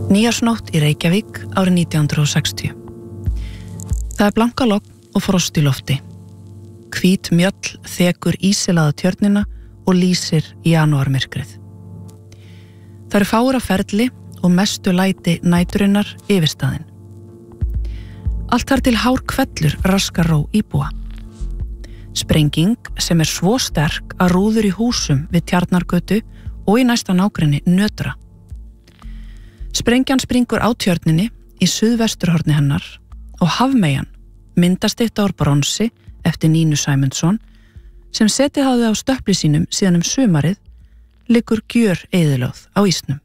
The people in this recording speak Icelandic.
Nýjársnótt í Reykjavík árið 1960. Það blankalogn og frost í lofti. Hvít mjöll þekur ísilaða tjörnina og lýsir janúarmyrkrið. Það eru fáir á ferli og mestu læti næturinnar yfirstaðin. Allt þar til hár hvellur raskar ró íbúa. Sprenging sem svo sterk að rúður í húsum við Tjarnargötu og í næsta nágrenni nötra. Sprengjan springur á tjörninni í suðvesturhorni hennar og hafmeyjan, myndastytta úr bronsi eftir Nínu Sæmundsson, sem setið hafði á stöpli sínum síðan sumarið, liggur gjör eyðilögð á ísnum.